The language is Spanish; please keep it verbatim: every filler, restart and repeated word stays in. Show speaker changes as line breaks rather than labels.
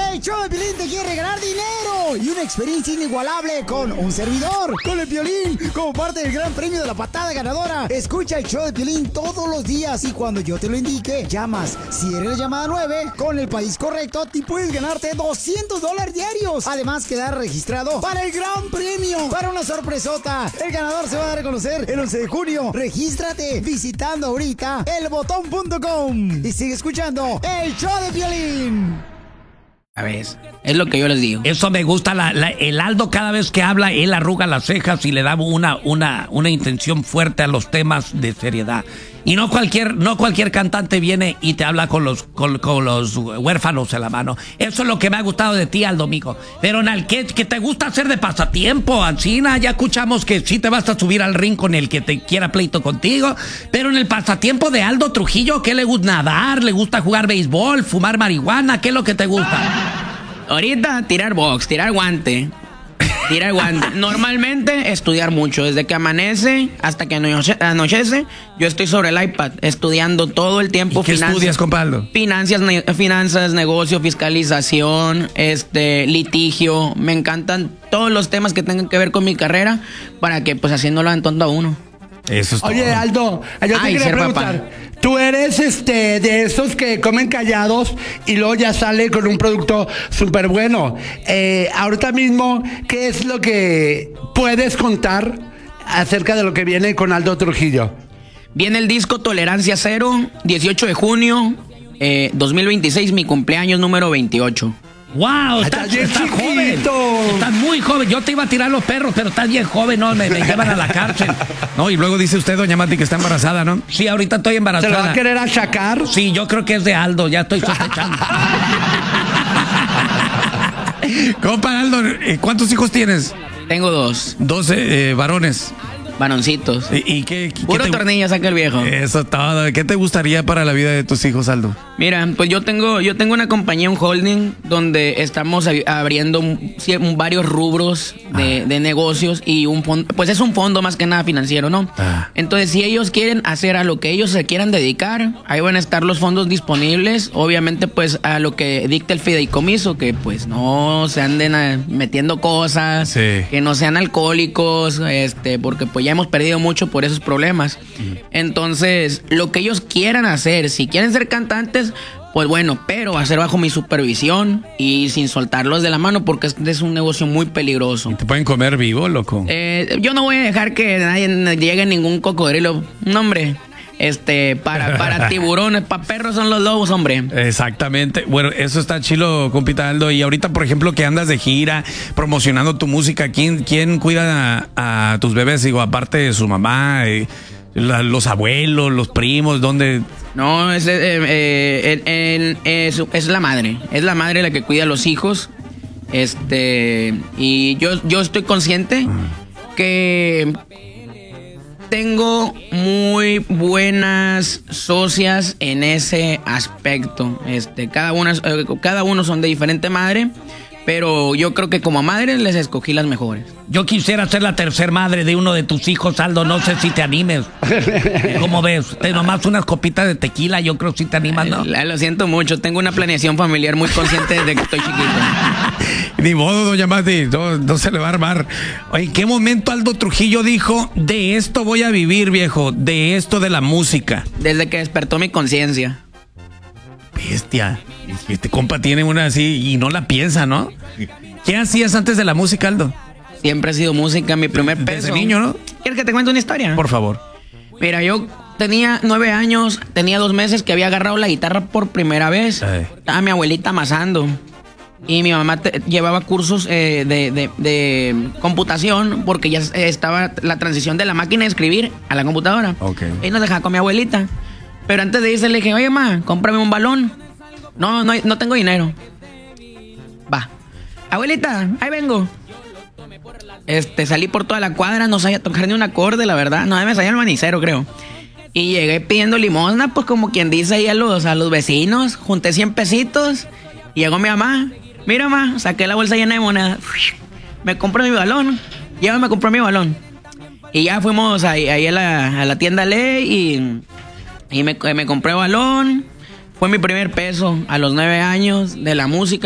El show de Piolín te quiere regalar dinero y una experiencia inigualable con un servidor, con el Piolín, como parte del gran premio de la patada ganadora. Escucha el show de Piolín todos los días y cuando yo te lo indique, llamas. Si eres la llamada nueve, con el país correcto, te puedes ganarte doscientos dólares diarios. Además, quedar registrado para el gran premio, para una sorpresota. El ganador se va a dar a conocer el once de junio. Regístrate visitando ahorita el botón punto com y sigue escuchando el show de Piolín.
A ver, es lo que yo les digo.
Eso me gusta, la, la, el Aldo cada vez que habla, él arruga las cejas y le da una, una, una intención fuerte a los temas de seriedad. Y no cualquier, no cualquier cantante viene y te habla con los, con, con los huérfanos en la mano. Eso es lo que me ha gustado de ti, Aldo, mijo. Pero en el que, que te gusta hacer de pasatiempo, Ancina, ya escuchamos que sí te vas a subir al ring con el que te quiera pleito contigo. Pero en el pasatiempo de Aldo Trujillo, ¿qué le gusta? Nadar, le gusta jugar béisbol, fumar marihuana, ¿qué es lo que te gusta?
Ahorita tirar box, tirar guante. Tirar guante. Normalmente estudiar mucho. Desde que amanece hasta que anoche- anochece, yo estoy sobre el iPad estudiando todo el tiempo.
¿Y qué
finanzas,
estudias, compadre?
Finanzas, ne- finanzas, negocio, fiscalización, este, litigio. Me encantan todos los temas que tengan que ver con mi carrera para que, pues, haciéndolo en tonto a uno.
Eso es todo.
Oye, Aldo, yo te
Ay,
quería
ser
preguntar.
papá.
Tú eres este de esos que comen callados y luego ya sale con un producto súper bueno. Eh, ahorita mismo, ¿qué es lo que puedes contar acerca de lo que viene con Aldo Trujillo?
Viene el disco Tolerancia Cero, dieciocho de junio, eh, dos mil veintiséis, mi cumpleaños número veintiocho.
¡Wow! Estás,
Estás bien
estás joven.
chiquito.
Estás muy joven. Yo te iba a tirar los perros, pero estás bien joven, ¿no? Me, me llevan a la cárcel. No, y luego dice usted, doña Mati, que está embarazada, ¿no? Sí, ahorita estoy
¿Se
embarazada.
lo va a querer achacar?
Sí, yo creo que es de Aldo, ya estoy sospechando. Compa Aldo, ¿cuántos hijos tienes?
Tengo dos.
Doce eh, varones.
Varoncitos.
¿Y, y qué, qué
Puro
te-
tornillo saca el viejo.
Eso todo. ¿Qué te gustaría para la vida de tus hijos, Aldo?
Mira, pues yo tengo, yo tengo una compañía, un holding, donde estamos ab- abriendo un- cie- un- varios rubros de,
Ah.
de negocios y un fondo, pues es un fondo más que nada financiero, ¿no?
Ah.
Entonces, si ellos quieren hacer a lo que ellos se quieran dedicar, ahí van a estar los fondos disponibles, obviamente pues a lo que dicta el fideicomiso, que pues no se anden eh, metiendo cosas,
Sí.
que no sean alcohólicos, este, porque pues ya hemos perdido mucho por esos problemas. Entonces, lo que ellos quieran hacer, si quieren ser cantantes, pues bueno, pero va a ser bajo mi supervisión y sin soltarlos de la mano porque es, es un negocio muy peligroso.
¿Te pueden comer vivo, loco?
Eh, yo no voy a dejar que nadie llegue ningún cocodrilo. No, hombre. Este, para, para tiburones, para perros son los lobos, hombre.
Exactamente. Bueno, eso está chilo, compita Aldo. Y ahorita, por ejemplo, que andas de gira, promocionando tu música, ¿quién, quién cuida a, a tus bebés? Digo, aparte de su mamá, eh, la- los abuelos, los primos, ¿dónde?
No, es, eh, eh, eh, eh, es, es la madre. Es la madre la que cuida a los hijos. Este, y yo, yo estoy consciente que tengo muy buenas socias en ese aspecto. Este, cada una, eh, cada uno son de diferente madre, pero yo creo que como madre les escogí las mejores.
Yo quisiera ser la tercer madre de uno de tus hijos, Aldo. No sé si te animes. ¿Cómo ves? Te nomás unas copitas de tequila, yo creo que sí te animas, ¿no?
Eh, Lo siento mucho, tengo una planeación familiar muy consciente desde que estoy chiquito.
Ni modo, doña Mati, no, no se le va a armar. Oye, ¿en qué momento Aldo Trujillo dijo, de esto voy a vivir, viejo, de esto de la música?
Desde que despertó mi conciencia.
Bestia. Este compa tiene una así y no la piensa, ¿no? ¿Qué hacías antes de la música, Aldo?
Siempre ha sido música, mi primer peso.
Desde niño, ¿no?
¿Quieres que te cuente una historia?
Por favor.
Mira, yo tenía nueve años, tenía dos meses que había agarrado la guitarra por primera vez.
Ay.
Estaba mi abuelita amasando. Y mi mamá te- llevaba cursos eh, de, de- de computación porque ya eh, estaba la transición de la máquina de escribir a la computadora.
Ok.
Y nos dejaba con mi abuelita. Pero antes de irse le dije, oye, ma, cómprame un balón. No, no, hay- no tengo dinero. Va. Abuelita, ahí vengo. Este, salí por toda la cuadra, no sabía tocar ni un acorde, la verdad. No, me salía el manicero, creo. Y llegué pidiendo limosna, pues como quien dice ahí a los, a los vecinos. Junté cien pesitos. Y llegó mi mamá. Mira, ma, saqué la bolsa llena de monedas. Me compré mi balón. Ya me compró mi balón. Y ya fuimos ahí, ahí a, la, a la tienda Ley y, y me, me compré balón. Fue mi primer peso a los nueve años de la música.